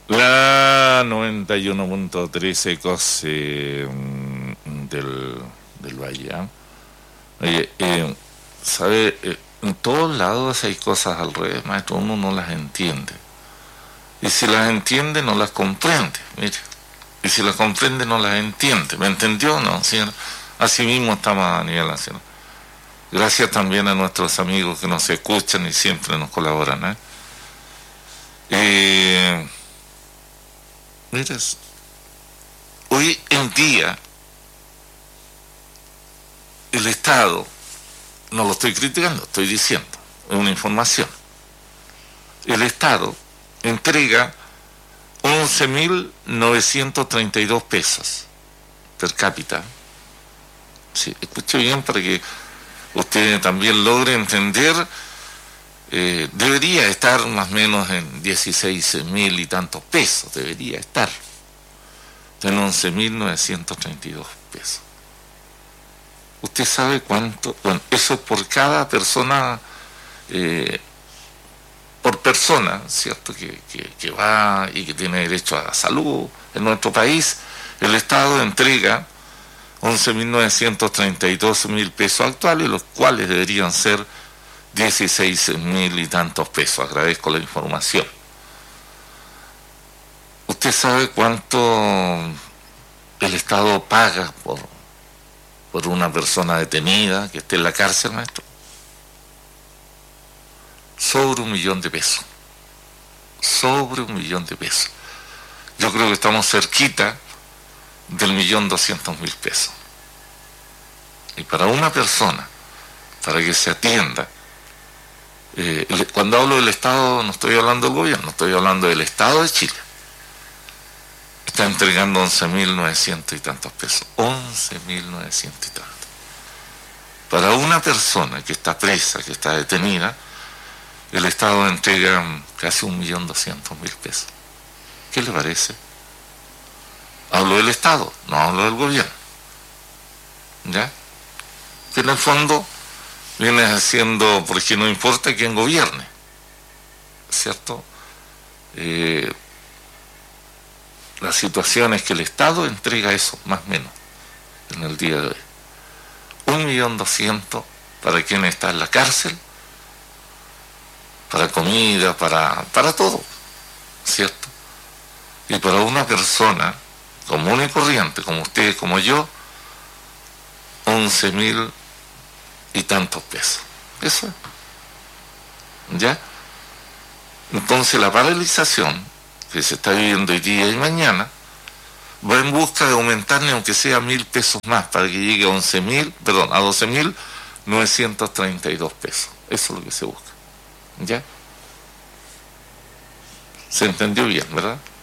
La 91.3 Ecos del Valle. ¿Ah? Oye, ¿sabe? En todos lados hay cosas al revés, maestro, uno no las entiende. Y si las entiende, no las comprende, mire. Y si las comprende, no las entiende. ¿Me entendió, no, señor? Así mismo estamos a nivel nacional. Gracias también a nuestros amigos que nos escuchan y siempre nos colaboran. Mire, hoy en día el Estado, no lo estoy criticando, estoy diciendo, es una información. El Estado entrega 11.932 pesos per cápita. Sí, escuche bien para que usted también logre entender. Debería estar más o menos en 16.000 y tantos pesos, debería estar en 11.932 pesos. ¿Usted sabe cuánto? Bueno, eso es por cada persona, por persona, ¿cierto? Que va y que tiene derecho a salud en nuestro país. El Estado entrega 11.932 pesos actuales, los cuales deberían ser 16.000 y tantos pesos. Agradezco la información. ¿Usted sabe cuánto el Estado paga por una persona detenida que esté en la cárcel, maestro? Sobre 1.000.000 de pesos. Sobre 1.000.000 de pesos. Yo creo que estamos cerquita del 1.200.000 pesos. Y para una persona, para que se atienda, cuando hablo del Estado no estoy hablando del gobierno, estoy hablando del Estado de Chile. Está entregando 11.900 y tantos pesos. 11.900 y tantos. Para una persona que está presa, que está detenida, el Estado entrega casi 1.200.000 pesos. ¿Qué le parece? Hablo del Estado, no hablo del gobierno. ¿Ya? Que en el fondo viene haciendo, porque no importa quién gobierne, ¿cierto? La situación es que el Estado entrega eso, más o menos, en el día de hoy. 1.200.000 para quien está en la cárcel, para comida, para todo, ¿cierto? Y para una persona común y corriente, como usted, como yo, 11.000 y tantos pesos. Eso es. ¿Ya? Entonces la paralización que se está viviendo hoy día y mañana va en busca de aumentarle aunque sea 1.000 pesos más para que llegue a 12.932 pesos. Eso es lo que se busca. ¿Ya? ¿Se entendió bien, verdad?